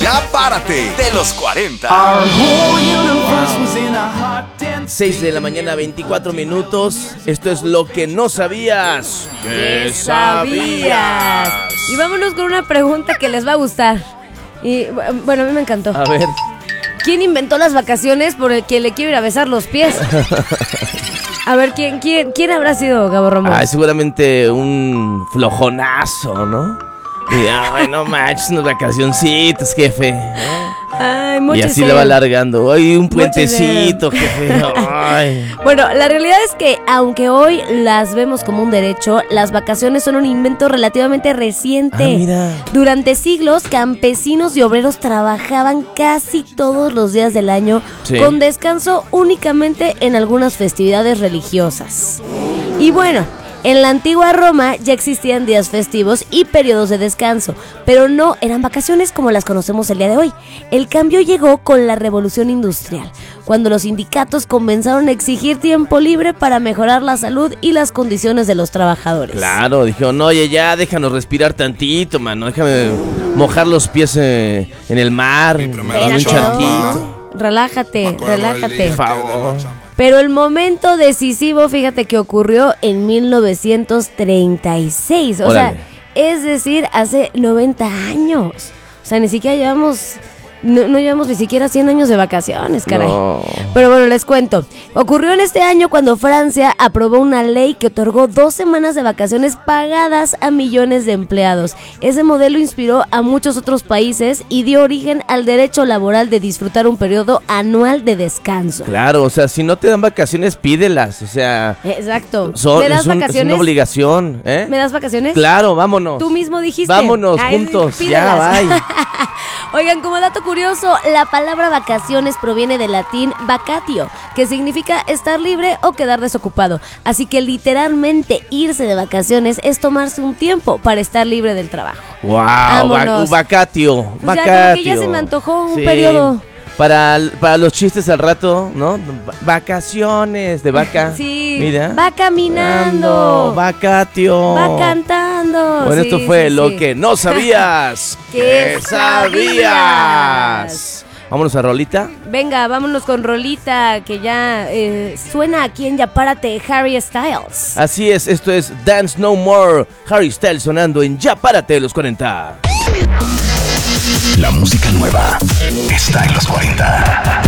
Ya Párate de los 40. 6 de la mañana, 24 minutos. Esto es lo que no sabías. ¿Qué sabías? Y vámonos con una pregunta que les va a gustar. Y bueno, a mí me encantó. A ver. ¿Quién inventó las vacaciones por el que le quiere ir a besar los pies? A ver, ¿quién habrá sido, Gabo Ramón? Seguramente un flojonazo, ¿no? Y, ay, no manches, unas vacacioncitas, jefe. Ay, Y así le va alargando. Ay, un puentecito, jefe. Ay. Bueno, la realidad es que aunque hoy las vemos como un derecho, las vacaciones son un invento relativamente reciente. Mira. Durante siglos, campesinos y obreros trabajaban casi todos los días del año, Sí. con descanso únicamente en algunas festividades religiosas. Y bueno, en la antigua Roma ya existían días festivos y periodos de descanso, pero no eran vacaciones como las conocemos el día de hoy. El cambio llegó con la Revolución Industrial, cuando los sindicatos comenzaron a exigir tiempo libre para mejorar la salud y las condiciones de los trabajadores. Claro, dijeron, oye, ya déjanos respirar tantito, mano. Déjame mojar los pies en el mar, en un charquito. Relájate. Por favor. Pero el momento decisivo, fíjate que ocurrió en 1936. O Órale. sea, es decir, hace 90 años. O sea, ni siquiera llevamos... No llevamos ni siquiera 100 años de vacaciones, caray. No. Pero bueno, les cuento. Ocurrió en este año cuando Francia aprobó una ley que otorgó 2 semanas de vacaciones pagadas a millones de empleados. Ese modelo inspiró a muchos otros países y dio origen al derecho laboral de disfrutar un periodo anual de descanso. Claro, o sea, si no te dan vacaciones, pídelas. O sea, Exacto. es ¿Me das una vacaciones? obligación, ¿eh? ¿Me das vacaciones? Claro, vámonos. Tú mismo dijiste. Vámonos Ay, juntos. pídelas. Ya, bye. Oigan, como dato curioso, la palabra vacaciones proviene del latín vacatio, que significa estar libre o quedar desocupado. Así que literalmente irse de vacaciones es tomarse un tiempo para estar libre del trabajo. Wow, Vámonos. vacatio. Pues ya, Vacatio. como que ya se me antojó un Sí. periodo. Para los chistes al rato, ¿no? Vacaciones de vaca. Sí, Mira. va caminando, Vacatio. va cantando. Bueno, Sí, esto fue sí, lo sí. que no sabías. ¿Qué sabías? Vámonos a rolita. Venga, vámonos con rolita que ya suena aquí en Ya Párate, Harry Styles. Así es, esto es Dance No More. Harry Styles sonando en Ya Párate de los 40. La música nueva está en los 40.